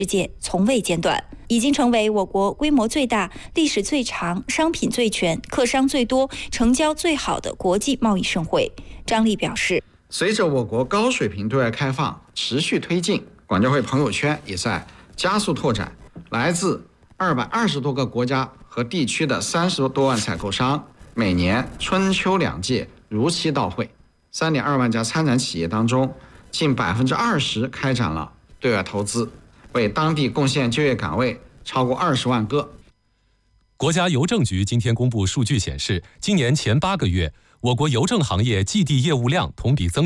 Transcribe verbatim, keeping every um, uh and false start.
世界从未间断，已经成为我国规模最大、历史最长、商品最全、客商最多、成交最好的国际贸易盛会。张力表示， 随着我国高水平对外开放持续推进，广交会朋友圈也在加速拓展，来自二百二十多个国家和地区的三十多万采购商，每年春秋两季如期到会。三点二万家参展企业当中，近百分之二十开展了对外投资，为当地贡献就业岗位超过二十万个。 国家邮政局今天公布数据显示，今年前八个月，我国邮政行业寄递业务量同比增